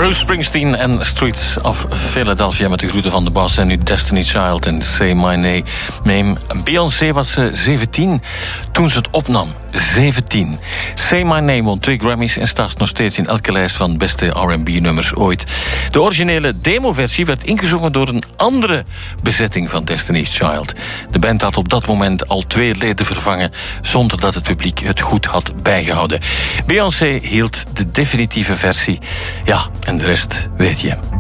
Bruce Springsteen en Streets of Philadelphia met de groeten van de Boss. En nu Destiny's Child en Say My Name. Beyoncé was 17 toen ze het opnam. 17. Say My Name won 2 Grammys en staat nog steeds in elke lijst van beste R&B-nummers ooit. De originele demoversie werd ingezongen door een andere bezetting van Destiny's Child. De band had op dat moment al 2 leden vervangen zonder dat het publiek het goed had bijgehouden. Beyoncé hield de definitieve versie. Ja, en de rest weet je.